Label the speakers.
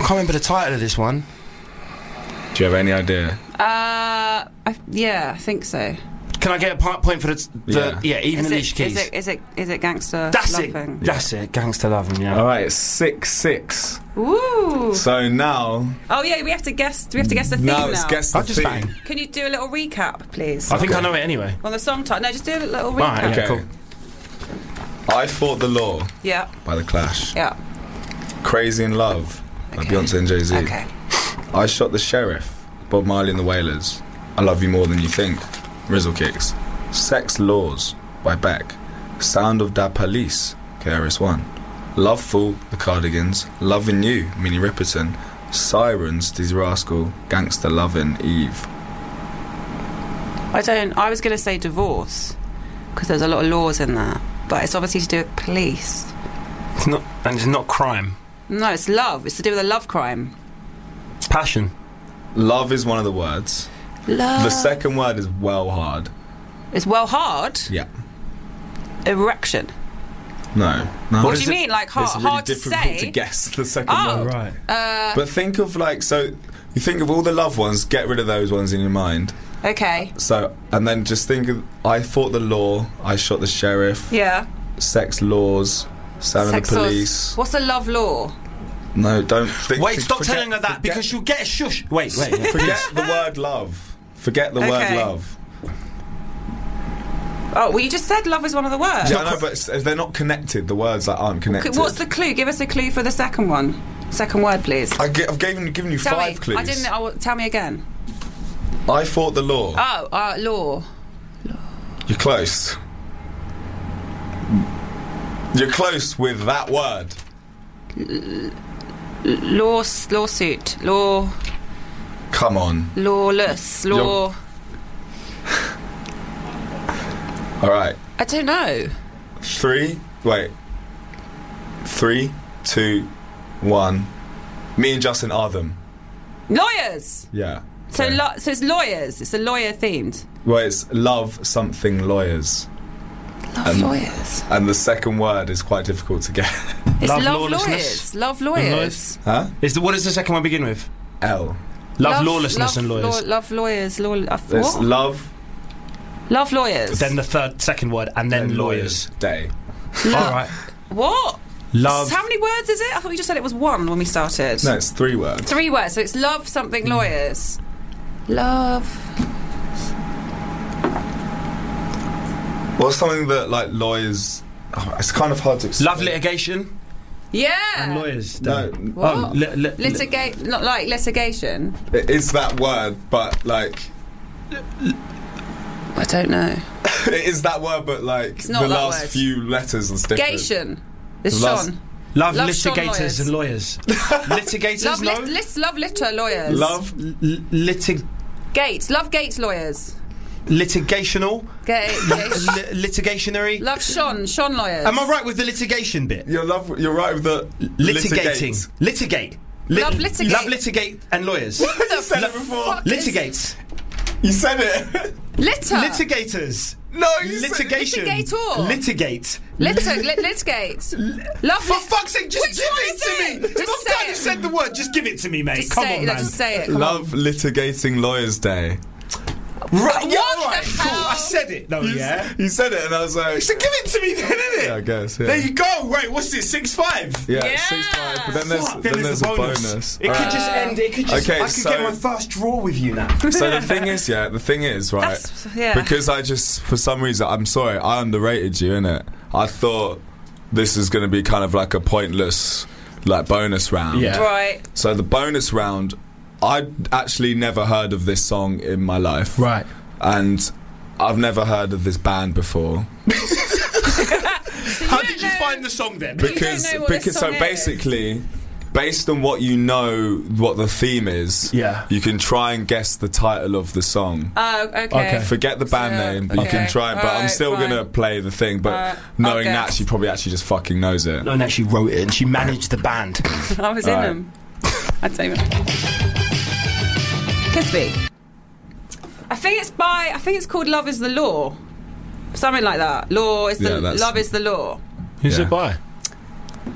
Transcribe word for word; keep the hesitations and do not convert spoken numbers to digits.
Speaker 1: can't remember the title of this one.
Speaker 2: Do you have any idea?
Speaker 3: Uh, I, yeah, I think so.
Speaker 1: Can I get a part point for the, the yeah. yeah, even
Speaker 3: is
Speaker 1: Alicia
Speaker 3: it,
Speaker 1: Keys?
Speaker 3: Is it, is it, is it Gangster
Speaker 1: That's
Speaker 3: Loving?
Speaker 1: it. That's it. Gangster Loving, yeah.
Speaker 2: All right, it's six six.
Speaker 3: Ooh.
Speaker 2: So now...
Speaker 3: Oh, yeah, we have to guess, do we have to guess the theme now?
Speaker 2: Now it's guess the
Speaker 1: I'll just
Speaker 2: theme.
Speaker 1: bang.
Speaker 3: Can you do a little recap, please?
Speaker 1: I think
Speaker 2: Okay.
Speaker 1: I know it anyway.
Speaker 3: On the song title? No, just do a little recap.
Speaker 1: Right, okay,
Speaker 2: Okay.
Speaker 1: cool.
Speaker 2: I Fought the Law
Speaker 3: Yeah,
Speaker 2: by The Clash.
Speaker 3: yeah.
Speaker 2: Crazy in Love by
Speaker 3: Okay.
Speaker 2: Beyonce and Jay-Z.
Speaker 3: Okay.
Speaker 2: I Shot the Sheriff, Bob Marley and the Wailers. I Love You More Than You Think, Rizzle Kicks. Sex Laws by Beck. Sound of Da Police, K R S One. Loveful, The Cardigans. Lovin' You, Minnie Riperton. Sirens, Dizzy Rascal. Gangster Lovin', Eve.
Speaker 3: I don't... I was going to say Divorce, because there's a lot of laws in there. But it's obviously to do with police.
Speaker 1: It's not, and it's not crime.
Speaker 3: No, it's love. It's to do with a love crime.
Speaker 1: Passion.
Speaker 2: Love is one of the words.
Speaker 3: Love.
Speaker 2: The second word is well hard.
Speaker 3: It's well hard.
Speaker 2: Yeah.
Speaker 3: Erection.
Speaker 2: No. no.
Speaker 3: What do you mean, like hard,
Speaker 2: It's really
Speaker 3: hard to
Speaker 2: difficult
Speaker 3: say?
Speaker 2: to guess the second
Speaker 3: Oh.
Speaker 2: word.
Speaker 1: Right.
Speaker 3: Uh,
Speaker 2: But think of like, so you think of all the love ones, get rid of those ones in your mind.
Speaker 3: okay.
Speaker 2: So, and then just think of, I Fought the Law, I Shot the Sheriff,
Speaker 3: Yeah.
Speaker 2: Sex Laws, Sound of
Speaker 3: Sex
Speaker 2: the
Speaker 3: laws.
Speaker 2: Police.
Speaker 3: What's a love law?
Speaker 2: No, don't think.
Speaker 1: Wait,
Speaker 2: for-
Speaker 1: stop
Speaker 2: forget-
Speaker 1: telling her that
Speaker 2: forget-
Speaker 1: because she'll get a shush. Wait, wait. wait.
Speaker 2: Forget the word love. Forget the word
Speaker 3: Okay.
Speaker 2: love.
Speaker 3: Oh, well, you just said love is one of the words.
Speaker 2: Yeah, I know, but it's- they're not connected. The words that aren't connected.
Speaker 3: What's the clue? Give us a clue for the second one. Second word, please.
Speaker 2: I gi- I've given, given you
Speaker 3: Tell
Speaker 2: five
Speaker 3: me.
Speaker 2: clues.
Speaker 3: I didn't. I, will- tell me again.
Speaker 2: I Fought the Law.
Speaker 3: Oh, uh, law.
Speaker 2: You're close. You're close with that word.
Speaker 3: Law. Lawsuit. Law.
Speaker 2: Come on.
Speaker 3: Lawless. Law.
Speaker 2: All right.
Speaker 3: I don't know.
Speaker 2: Three. Wait. Three, two, one. Me and Justin are them.
Speaker 3: Lawyers.
Speaker 2: Yeah.
Speaker 3: So,
Speaker 2: Okay.
Speaker 3: lo- so it's lawyers. It's a lawyer themed.
Speaker 2: Well, it's love something lawyers.
Speaker 3: Love
Speaker 2: Um,
Speaker 3: lawyers.
Speaker 2: And the second word is quite difficult to get.
Speaker 3: It's
Speaker 1: Love
Speaker 3: love,
Speaker 1: lawlessness.
Speaker 3: lawyers. Love
Speaker 1: And
Speaker 3: lawyers.
Speaker 1: lawyers.
Speaker 2: Huh?
Speaker 1: Is the, what does the second one begin with?
Speaker 2: L.
Speaker 1: Love, lawlessness
Speaker 3: love,
Speaker 1: and lawyers.
Speaker 3: Law, love lawyers. Law, uh,
Speaker 2: There's
Speaker 3: what?
Speaker 2: love.
Speaker 3: Love lawyers.
Speaker 1: Then the third, second word, and then
Speaker 2: and
Speaker 1: lawyers.
Speaker 2: Day.
Speaker 3: Lo-
Speaker 1: All right.
Speaker 3: What?
Speaker 1: Love.
Speaker 3: How many words is it? I thought you just said it was one when we started.
Speaker 2: No, it's three words.
Speaker 3: Three words. So it's love something lawyers. Love.
Speaker 2: What's something that like lawyers? Oh, it's kind of hard to explain.
Speaker 1: Love litigation
Speaker 3: Yeah.
Speaker 1: and lawyers.
Speaker 2: No,
Speaker 3: What?
Speaker 1: Oh, li- li- li-
Speaker 3: Litigate. Not like litigation.
Speaker 2: it is that word, but like
Speaker 3: I don't know.
Speaker 2: it is that word, but like
Speaker 3: It's not
Speaker 2: the
Speaker 3: that
Speaker 2: last
Speaker 3: word.
Speaker 2: few letters is different.
Speaker 3: Gation. It's
Speaker 2: The last-
Speaker 3: Sean.
Speaker 1: love,
Speaker 3: Love Sean
Speaker 1: litigators and lawyers. litigators,
Speaker 3: Love,
Speaker 1: no.
Speaker 3: lit, lit, love litter lawyers.
Speaker 2: Love.
Speaker 1: L- litig-
Speaker 3: Gates. Love Gates lawyers.
Speaker 1: litigational.
Speaker 3: Ga- Gates.
Speaker 1: Li- litigationary.
Speaker 3: Love Sean. Sean lawyers.
Speaker 1: Am I right with the litigation bit?
Speaker 2: You're love. You're right with the
Speaker 1: Litigating. Litigate. Lit-
Speaker 3: Love litigate.
Speaker 1: Love litigate and lawyers.
Speaker 3: What the
Speaker 2: said it before.
Speaker 3: fuck is-
Speaker 1: Litigates.
Speaker 2: You said it.
Speaker 3: Litter.
Speaker 1: Litigators.
Speaker 2: No, you
Speaker 1: Litigation.
Speaker 3: Litigator.
Speaker 1: Litigate.
Speaker 3: Litter. Lit, litigate. Love.
Speaker 1: For
Speaker 3: lit-
Speaker 1: fuck's sake, just
Speaker 3: Which
Speaker 1: give
Speaker 3: one
Speaker 1: it
Speaker 3: is
Speaker 1: to
Speaker 3: it?
Speaker 1: me.
Speaker 3: Just
Speaker 1: I've
Speaker 3: say
Speaker 1: kind
Speaker 3: it.
Speaker 1: of said the word. Just give it to me, mate.
Speaker 3: Just
Speaker 1: Come
Speaker 3: say
Speaker 1: on,
Speaker 3: it.
Speaker 1: man.
Speaker 3: Just say it. Come on.
Speaker 2: Love litigating lawyers day.
Speaker 1: Right, yeah,
Speaker 3: What
Speaker 1: all right,
Speaker 3: the
Speaker 1: cool.
Speaker 3: hell?
Speaker 1: I said it. No,
Speaker 2: You,
Speaker 1: yeah.
Speaker 2: you said it, and I was like,
Speaker 1: So give it to me then, innit?
Speaker 2: yeah, I guess. Yeah.
Speaker 1: There you go. Right, what's it? Six five.
Speaker 2: Yeah,
Speaker 3: Yeah.
Speaker 2: six five. But then there's
Speaker 1: Fuck,
Speaker 2: then,
Speaker 1: there's
Speaker 2: there's
Speaker 1: the
Speaker 2: a
Speaker 1: bonus.
Speaker 2: bonus.
Speaker 1: It could
Speaker 2: Alright.
Speaker 1: just end. It could just.
Speaker 2: Okay,
Speaker 1: I could
Speaker 2: so-
Speaker 1: get my first draw with you now.
Speaker 2: So the thing is, yeah, the thing is, right?
Speaker 3: That's- yeah.
Speaker 2: Because I just, for some reason, I'm sorry, I underrated you, innit? I thought this is going to be kind of like a pointless, like bonus round.
Speaker 1: Yeah.
Speaker 3: Right.
Speaker 2: So the bonus round, I'd actually never heard of this song in my life,
Speaker 1: Right.
Speaker 2: and I've never heard of this band before.
Speaker 1: How did you find the song then?
Speaker 3: don't
Speaker 2: Because
Speaker 3: know what this
Speaker 2: because
Speaker 3: song
Speaker 2: so
Speaker 3: is.
Speaker 2: basically, based on what you know, what the theme is,
Speaker 1: Yeah.
Speaker 2: you can try and guess the title of the song.
Speaker 3: Oh, okay.
Speaker 1: Okay.
Speaker 2: Forget the band
Speaker 3: So,
Speaker 2: name, but you can
Speaker 3: okay.
Speaker 2: try. But I'm
Speaker 3: Alright,
Speaker 2: still
Speaker 3: fine.
Speaker 2: gonna play the thing. But
Speaker 3: Alright,
Speaker 2: knowing
Speaker 3: I'll
Speaker 2: that,
Speaker 3: guess.
Speaker 2: she probably actually just fucking knows it.
Speaker 1: No, no, she wrote it and she managed the band.
Speaker 3: I was in
Speaker 2: Alright.
Speaker 3: them. I'd say. Kiss me. I think it's by. I think it's called "Love Is the Law," something like that. Law is the
Speaker 2: Yeah, that's-
Speaker 3: love is the law.
Speaker 1: Who's
Speaker 2: Yeah.
Speaker 1: it by?